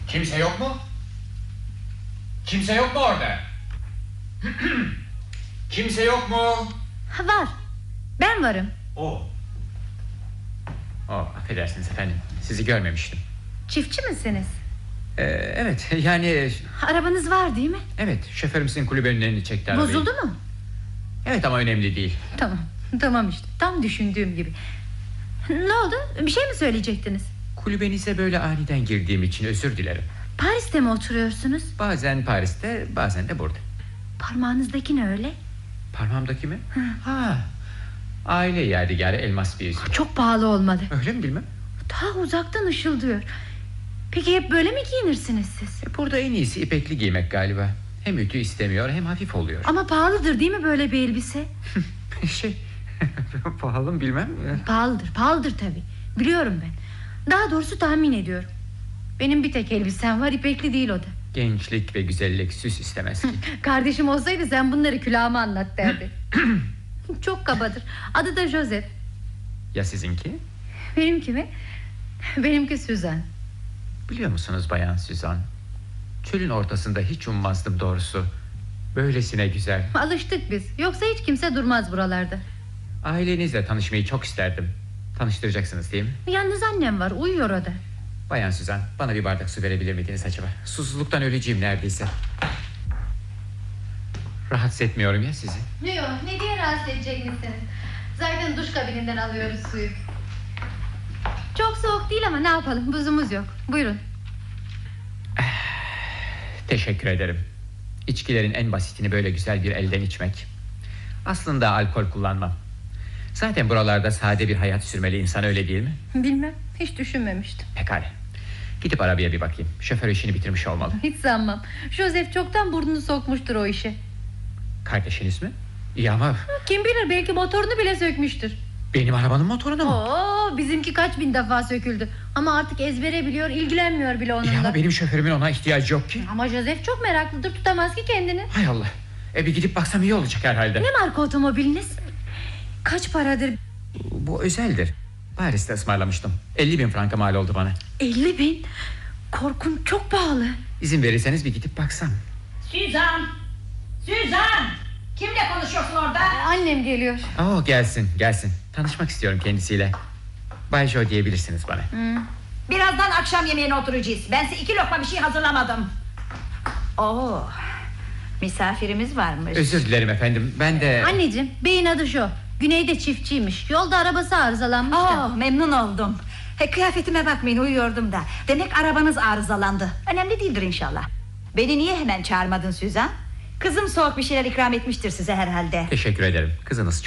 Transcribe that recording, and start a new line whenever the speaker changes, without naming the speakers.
Kimse yok mu? Kimse yok mu orada? Kimse yok mu?
Var. Ben varım.
Affedersiniz efendim. Sizi görmemiştim.
Çiftçi misiniz?
Evet yani...
Arabanız var değil mi?
Evet, şoförümüzün kulübenin önüne çekti arabayı.
Bozuldu mu?
Evet ama önemli değil.
Tamam işte, tam düşündüğüm gibi. Ne oldu? Bir şey mi söyleyecektiniz?
Kulübenize böyle aniden girdiğim için özür dilerim.
Paris'te mi oturuyorsunuz?
Bazen Paris'te, bazen de burada.
Parmağınızdaki ne öyle?
Parmağımdaki mi? Aile yadigarı elmas bir yüzük.
Çok pahalı olmalı.
Öyle mi bilmem?
Daha uzaktan ışıldıyor. Peki hep böyle mi giyinirsiniz siz?
Burada en iyisi ipekli giymek galiba. Hem ütü istemiyor hem hafif oluyor.
Ama pahalıdır değil mi böyle bir elbise?
Pahalı mı bilmem.
Pahalıdır tabii. Biliyorum ben. Daha doğrusu tahmin ediyorum. Benim bir tek elbisem var, ipekli değil o da.
Gençlik ve güzellik süs istemez ki.
Kardeşim olsaydı sen bunları külahıma anlat derdi. Çok kabadır. Adı da Joseph.
Ya sizinki?
Benimki mi? Benimki Suzan.
Biliyor musunuz Bayan Suzan? Çölün ortasında hiç ummazdım doğrusu. Böylesine güzel.
Alıştık biz. Yoksa hiç kimse durmaz buralarda.
Ailenizle tanışmayı çok isterdim. Tanıştıracaksınız değil mi?
Yalnız annem var, uyuyor o da.
Bayan Suzan, bana bir bardak su verebilir miydiniz acaba? Susuzluktan öleceğim neredeyse. Rahatsız etmiyorum ya sizi.
Yok, ne diye rahatsız edecek misiniz? Zaten duş kabininden alıyoruz suyu. Çok soğuk değil ama ne yapalım, buzumuz yok. Buyurun.
Teşekkür ederim. İçkilerin en basitini böyle güzel bir elden içmek. Aslında alkol kullanmam. Zaten buralarda sade bir hayat sürmeli insan, öyle değil mi?
Bilmem, hiç düşünmemiştim.
Pekala. Gidip arabaya bir bakayım. Şoför işini bitirmiş olmalı.
Hiç sanmam. Joseph çoktan burnunu sokmuştur o işe.
Kardeşiniz mi? İyi ama...
Kim bilir, belki motorunu bile sökmüştür.
Benim arabanın motorunu mu?
Bizimki kaç bin defa söküldü. Ama artık ezbere biliyor, ilgilenmiyor bile onunla.
İyi ama benim şoförümün ona ihtiyacı yok ki.
Ama Joseph çok meraklıdır, tutamaz ki kendini.
Hay Allah. Bir gidip baksam iyi olacak herhalde.
Ne marka otomobiliniz? Kaç paradır?
Bu özeldir. Paris'te ısmarlamıştım. 50.000 franka mal oldu bana.
50.000? Korkunç, çok pahalı.
İzin verirseniz bir gidip baksam.
Suzan! Kimle konuşuyorsun orada?
Annem geliyor.
Gelsin. Tanışmak istiyorum kendisiyle. Bay Jo diyebilirsiniz bana.
Birazdan akşam yemeğine oturacağız. Ben size 2 lokma bir şey hazırlamadım. Misafirimiz varmış.
Özür dilerim efendim, ben de...
Anneciğim, beyin adı Jo. Güneyde çiftçiymiş. Yolda arabası arızalanmış da.
Memnun oldum. Kıyafetime bakmayın, uyuyordum da. Demek arabanız arızalandı. Önemli değildir inşallah. Beni niye hemen çağırmadın Suzan? Kızım soğuk bir şeyler ikram etmiştir size herhalde.
Teşekkür ederim. Kızınız